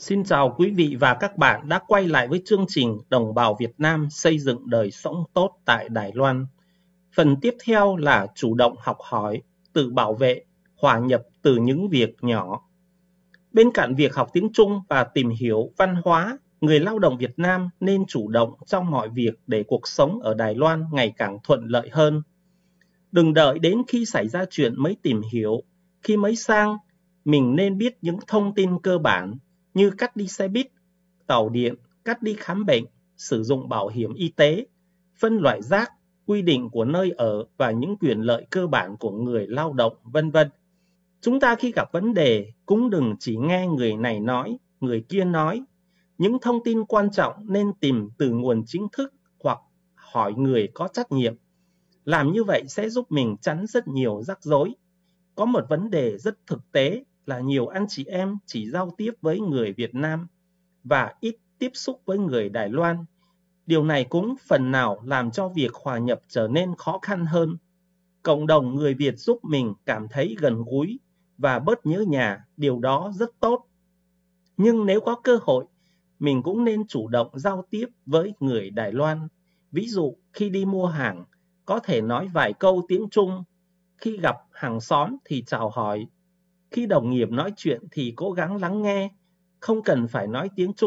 Xin chào quý vị và các bạn đã quay lại với chương trình Đồng bào Việt Nam xây dựng đời sống tốt tại Đài Loan. Phần tiếp theo là chủ động học hỏi, tự bảo vệ, hòa nhập từ những việc nhỏ. Bên cạnh việc học tiếng Trung và tìm hiểu văn hóa, người lao động Việt Nam nên chủ động trong mọi việc để cuộc sống ở Đài Loan ngày càng thuận lợi hơn. Đừng đợi đến khi xảy ra chuyện mới tìm hiểu. Khi mới sang, mình nên biết những thông tin cơ bản như cách đi xe buýt, tàu điện, cách đi khám bệnh, sử dụng bảo hiểm y tế, phân loại rác, quy định của nơi ở và những quyền lợi cơ bản của người lao động, vân vân. Chúng ta khi gặp vấn đề cũng đừng chỉ nghe người này nói, người kia nói. Những thông tin quan trọng nên tìm từ nguồn chính thức hoặc hỏi người có trách nhiệm. Làm như vậy sẽ giúp mình tránh rất nhiều rắc rối. Có một vấn đề rất thực tế là nhiều anh chị em chỉ giao tiếp với người Việt Nam và ít tiếp xúc với người Đài Loan. Điều này cũng phần nào làm cho việc hòa nhập trở nên khó khăn hơn. Cộng đồng người Việt giúp mình cảm thấy gần gũi và bớt nhớ nhà, điều đó rất tốt. Nhưng nếu có cơ hội, mình cũng nên chủ động giao tiếp với người Đài Loan. Ví dụ khi đi mua hàng, có thể nói vài câu tiếng Trung. Khi gặp hàng xóm thì chào hỏi. Khi đồng nghiệp nói chuyện thì cố gắng lắng nghe, không cần phải nói tiếng Trung.